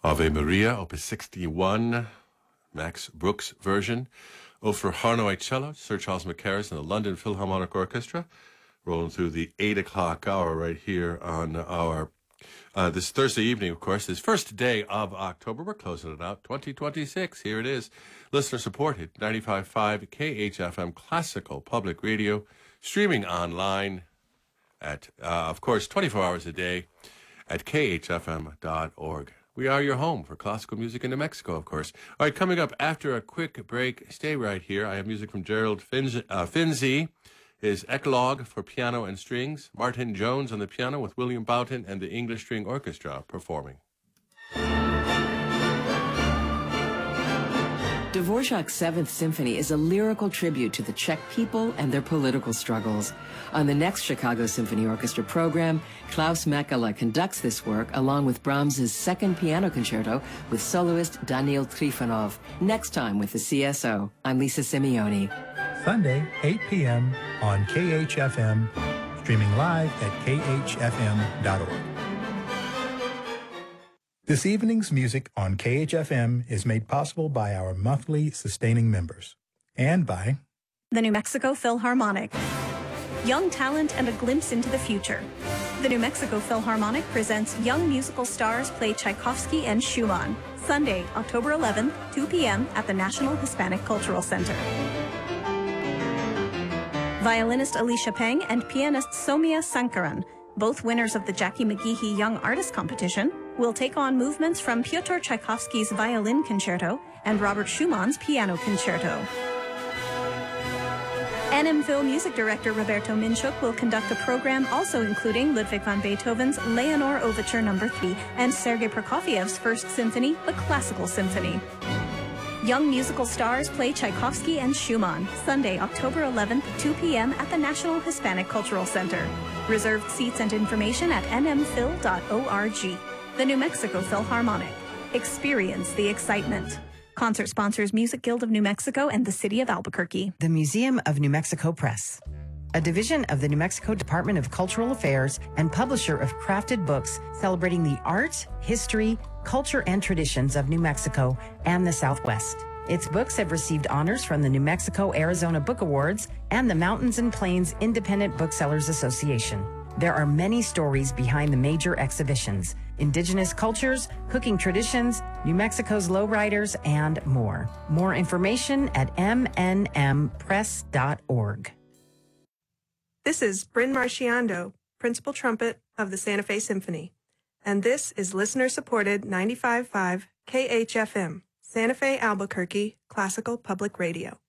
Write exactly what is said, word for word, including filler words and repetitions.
Ave Maria, Opus sixty-one, Max Brooks version. Ofer Harnoy cello, Sir Charles McCarris and the London Philharmonic Orchestra, rolling through the eight o'clock hour right here on our, uh, this Thursday evening, of course, this first day of October. We're closing it out, twenty twenty-six. Here it is, listener-supported, ninety-five point five K H F M Classical Public Radio, streaming online at, uh, of course, twenty-four hours a day at K H F M dot org. We are your home for classical music in New Mexico, of course. All right, coming up after a quick break, stay right here. I have music from Gerald Finz, uh, Finzi, his Eclogue for piano and strings, Martin Jones on the piano with William Boughton and the English String Orchestra performing. Dvorak's Seventh Symphony is a lyrical tribute to the Czech people and their political struggles. On the next Chicago Symphony Orchestra program, Klaus Mekala conducts this work along with Brahms's Second Piano Concerto with soloist Daniil Trifonov. Next time with the C S O, I'm Lisa Simeoni. Sunday, eight p.m. on K H F M, streaming live at K H F M dot org. This evening's music on K H F M is made possible by our monthly sustaining members and by the New Mexico Philharmonic. Young talent and a glimpse into the future. The New Mexico Philharmonic presents young musical stars play Tchaikovsky and Schumann. Sunday, October eleventh, two p.m. at the National Hispanic Cultural Center. Violinist Alicia Peng and pianist Somia Sankaran, both winners of the Jackie McGeehee Young Artist Competition, will take on movements from Pyotr Tchaikovsky's Violin Concerto and Robert Schumann's Piano Concerto. N M Phil music director Roberto Minchuk will conduct a program also including Ludwig van Beethoven's Leonore Overture Number three and Sergei Prokofiev's First Symphony, the Classical Symphony. Young musical stars play Tchaikovsky and Schumann, Sunday, October eleventh, two p.m. at the National Hispanic Cultural Center. Reserved seats and information at n m phil dot org. The New Mexico Philharmonic. Experience the excitement. Concert sponsors Music Guild of New Mexico and the City of Albuquerque. The Museum of New Mexico Press, a division of the New Mexico Department of Cultural Affairs and publisher of crafted books celebrating the art, history, culture, and traditions of New Mexico and the Southwest. Its books have received honors from the New Mexico-Arizona Book Awards and the Mountains and Plains Independent Booksellers Association. There are many stories behind the major exhibitions: indigenous cultures, cooking traditions, New Mexico's lowriders, and more. More information at m n m press dot org. This is Bryn Marciando, principal trumpet of the Santa Fe Symphony, and this is listener-supported ninety-five point five K H F M, Santa Fe, Albuquerque, Classical Public Radio.